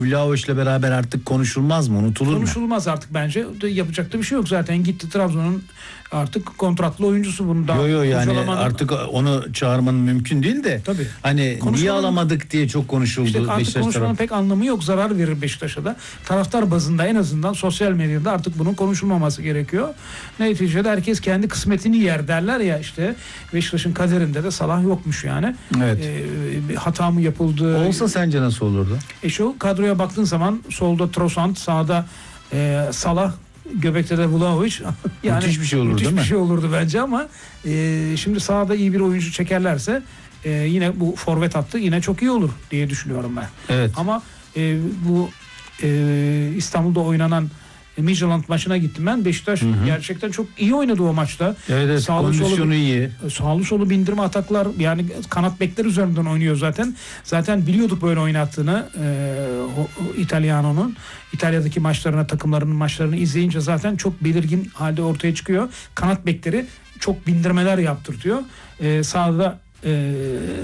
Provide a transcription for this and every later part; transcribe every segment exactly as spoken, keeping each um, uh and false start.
Vlahoviç'le beraber artık konuşulmaz mı? Unutulur mu? Konuşulmaz artık bence. Yapacak da bir şey yok zaten. Gitti Trabzon'un artık kontratlı oyuncusu, bunu da. Yok yok yani artık onu çağırmanın mümkün değil de. Tabii. Hani niye alamadık diye çok konuşuldu. İşte artık Beşiktaş konuşmanın tarafı. pek anlamı yok. Zarar verir Beşiktaş'a da. Taraftar bazında en azından sosyal medyada artık bunun konuşulmaması gerekiyor. Neticede herkes kendi kısmetini yer derler ya, işte Beşiktaş'ın kaderinde de Salah yokmuş yani. Evet. Ee, bir hata mı yapıldı? Olsa sence nasıl olurdu? E şu kadroya baktığın zaman solda Trossard, sağda e, Salah, göbekte de Vlahović. Yani müthiş bir şey olurdu müthiş değil mi? bir şey olurdu bence ama e, şimdi sahada iyi bir oyuncu çekerlerse e, yine bu forvet hattı yine çok iyi olur diye düşünüyorum ben. Evet. Ama e, bu e, İstanbul'da oynanan Midtjylland maçına gittim ben. Beşiktaş hı hı. gerçekten çok iyi oynadı o maçta. Evet, evet, kondisyonu solu, iyi. Sağlı solu bindirme ataklar, yani kanat bekler üzerinden oynuyor zaten. Zaten biliyorduk böyle oynattığını e, o, o İtalyano'nun. İtalya'daki maçlarına, takımlarının maçlarını izleyince zaten çok belirgin halde ortaya çıkıyor. Kanat bekleri çok bindirmeler yaptırtıyor. E, sağda Ee,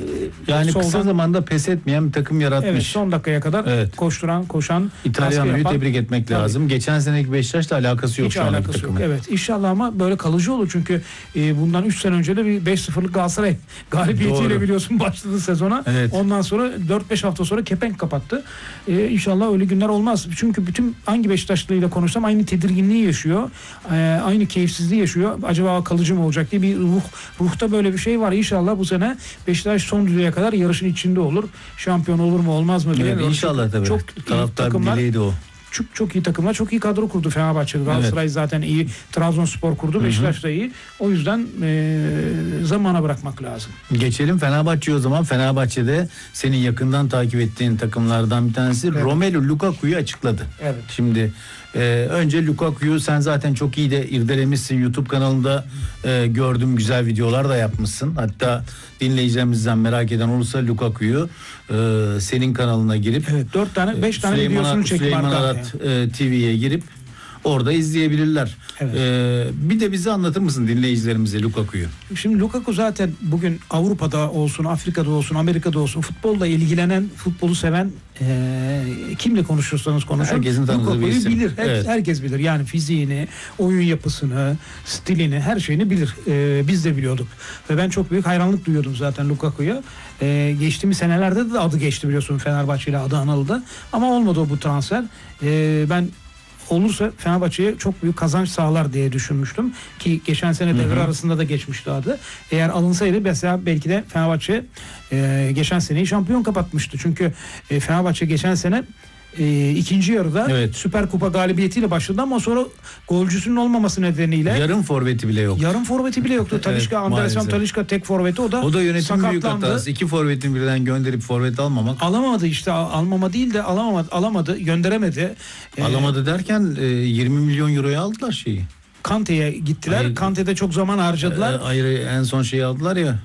yani soldan, kısa zamanda pes etmeyen bir takım yaratmış. Evet, son dakikaya kadar evet. koşturan, koşan, İtalyano'yu tebrik etmek Tabii. lazım. Geçen seneki Beşiktaş'la alakası yok. Hiç alakası yok. Evet, inşallah ama böyle kalıcı olur çünkü e, bundan üç sene önce de bir beş sıfırlık Galatasaray galibiyetiyle Doğru. biliyorsun başladı sezona. Evet. Ondan sonra dört beş hafta sonra kepenk kapattı. E, inşallah öyle günler olmaz. Çünkü bütün hangi Beşiktaşlıyla konuşsam aynı tedirginliği yaşıyor. E, aynı keyifsizliği yaşıyor. Acaba kalıcı mı olacak diye bir ruh, ruhta böyle bir şey var. İnşallah bu sene Beşiktaş son düzeye kadar yarışın içinde olur. Şampiyon olur mu olmaz mı? Evet, inşallah tabii. Çok taraftar birliğiydi o. Çok, çok iyi takımlar, çok iyi kadro kurdu Fenerbahçe. Galatasaray evet. zaten iyi. Trabzonspor kurdu. Beşiktaş da iyi. O yüzden e, zamana bırakmak lazım. Geçelim Fenerbahçe'ye o zaman. Fenerbahçe'de senin yakından takip ettiğin takımlardan bir tanesi evet. Romelu Lukaku'yu açıkladı. Evet. Şimdi e, önce Lukaku'yu sen zaten çok iyi de irdelemişsin. YouTube kanalında e, gördüm, güzel videolar da yapmışsın. Hatta dinleyicilerimizden merak eden olursa Lukaku'yu e, senin kanalına girip evet, dört tane beş tane Süleyman, videosunu çekip Süleyman Arat e, T V'ye girip orada izleyebilirler. Evet. Ee, bir de bize anlatır mısın dinleyicilerimize Lukaku'yu? Şimdi Lukaku zaten bugün Avrupa'da olsun, Afrika'da olsun, Amerika'da olsun futbolla ilgilenen, futbolu seven e, kimle konuşursanız konuşun. Herkesin tanıdığı bir isim. bilir. Her, evet. Herkes bilir. Yani fiziğini, oyun yapısını, stilini, her şeyini bilir. E, biz de biliyorduk. Ve ben çok büyük hayranlık duyuyordum zaten Lukaku'ya. E, geçtiğimiz senelerde de adı geçti biliyorsun, Fenerbahçe ile adı anıldı. Ama olmadı o bu transfer. E, ben olursa Fenerbahçe'ye çok büyük kazanç sağlar diye düşünmüştüm ki geçen sene devre arasında da geçmişti adı. Eğer alınsaydı mesela belki de Fenerbahçe e, geçen seneyi şampiyon kapatmıştı. Çünkü e, Fenerbahçe geçen sene e, ikinci yarıda evet. Süper Kupa galibiyetiyle başladı ama sonra golcüsünün olmaması nedeniyle yarım forveti bile yok. Yarım forveti bile yoktu. Talisca, evet, Anderson Talisca tek forveti, o da o da yönetim büyük hatası. İki forvetin birden gönderip forvet almamak. Alamadı işte, almama değil de alamadı, alamadı, gönderemedi. Alamadı derken e, yirmi milyon euroya aldılar şeyi. Kante'ye gittiler. Hayır. Kante'de çok zaman harcadılar. E, ayrı en son şeyi aldılar ya.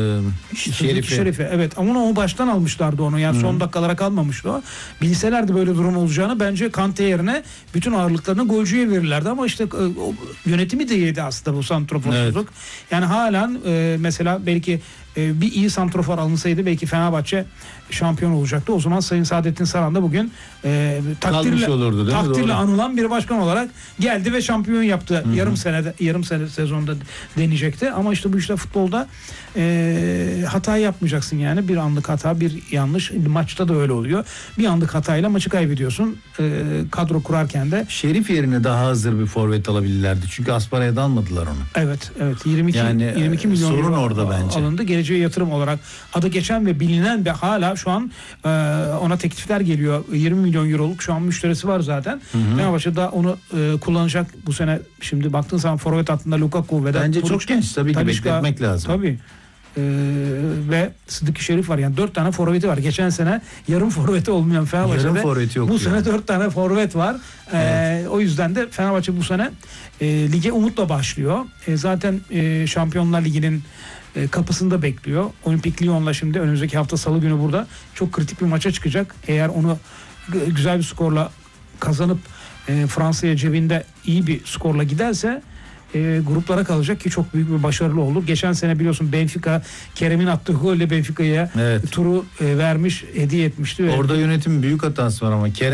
E, Şerif'i. Şerif'i. Evet ama o baştan almışlardı onu. Yani Hı. son dakikalara kalmamıştı o. Bilselerdi böyle durum olacağını bence Kante yerine bütün ağırlıklarını golcüye verirlerdi ama işte o, yönetimi de yedi aslında bu santroforsuzluk. Evet. Yani halen e, mesela belki e, bir iyi santrofor alınsaydı belki Fenerbahçe şampiyon olacaktı. O zaman Sayın Saadettin Saran da bugün e, takdirle, olurdu, takdirle anılan bir başkan olarak geldi ve şampiyon yaptı. Hı-hı. Yarım senede, yarım sene sezonda deneyecekti. Ama işte bu işte futbolda e, hata yapmayacaksın yani. Bir anlık hata, bir yanlış. Maçta da öyle oluyor. Bir anlık hatayla maçı kaybediyorsun. E, kadro kurarken de. Şerif yerine daha hazır bir forvet alabilirlerdi. Çünkü Aspara'ya da almadılar onu. Evet, evet. yirmi iki, yani, yirmi iki milyon sorun orada bence. Alındı. Geleceğe yatırım olarak adı geçen ve bilinen ve hala şu an e, ona teklifler geliyor. yirmi milyon euroluk şu an müşterisi var zaten. Fenerbahçe da onu e, kullanacak bu sene. Şimdi baktığın zaman forvet hattında Lukaku ve bence Puruç, çok genç tabii ki Talisca, bekletmek lazım. Tabii. Ee, ve Sıdık Şerif var. Yani dört tane forveti var. Geçen sene yarım forveti olmayan Fenerbahçe'de bu yani. sene dört tane forvet var. Ee, evet. O yüzden de Fenerbahçe bu sene e, lige umutla başlıyor. E, zaten e, Şampiyonlar Ligi'nin e, kapısında bekliyor. Olimpik Lyon'la şimdi önümüzdeki hafta Salı günü burada çok kritik bir maça çıkacak. Eğer onu g- güzel bir skorla kazanıp e, Fransa'ya cebinde iyi bir skorla giderse E, gruplara kalacak ki çok büyük bir başarılı olur. Geçen sene biliyorsun Benfica Kerem'in attığı golle Benfica'ya evet. turu e, vermiş, hediye etmişti. Orada yönetim büyük hatası var ama Kerem